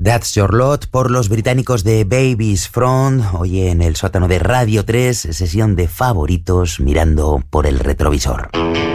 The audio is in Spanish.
That's Your Lot por los británicos de Baby's Front, hoy en el sótano de Radio 3, sesión de favoritos mirando por el retrovisor.